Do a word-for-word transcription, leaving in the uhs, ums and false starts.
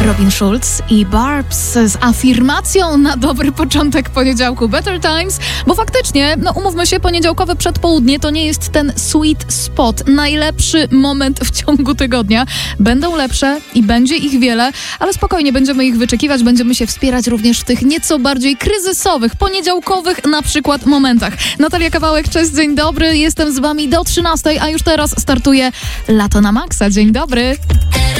Robin Schulz i Barbs z afirmacją na dobry początek poniedziałku Better Times, bo faktycznie, no umówmy się, poniedziałkowe przedpołudnie to nie jest ten sweet spot, najlepszy moment w ciągu tygodnia. Będą lepsze i będzie ich wiele, ale spokojnie będziemy ich wyczekiwać, będziemy się wspierać również w tych nieco bardziej kryzysowych, poniedziałkowych na przykład momentach. Natalia Kawałek, cześć, dzień dobry, jestem z wami do trzynastej, a już teraz startuje Lato na Maxa. Dzień dobry.